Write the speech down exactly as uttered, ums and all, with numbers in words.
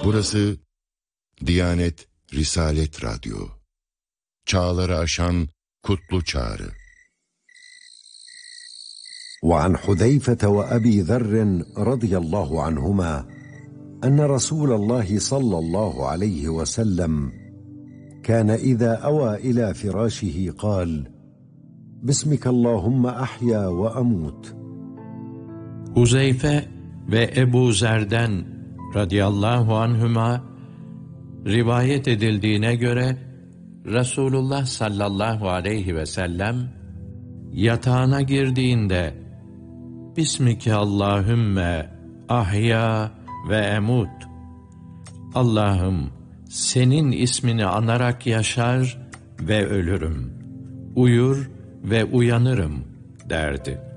Burası Diyanet Risalet Radyo. Çağları aşan kutlu çağrı. وعن حذيفة وأبي ذر رضي الله عنهما أن رسول الله صلى الله عليه وسلم كان إذا أوى إلى فراشه قال: بسمك اللهم أحيا وأموت. Huzeyfe ve Ebu Zer'den radıyallahu anhuma rivayet edildiğine göre Resulullah sallallahu aleyhi ve sellem yatağına girdiğinde Bismike Allahümme ahya ve emut, Allah'ım senin ismini anarak yaşar ve ölürüm, uyur ve uyanırım derdi.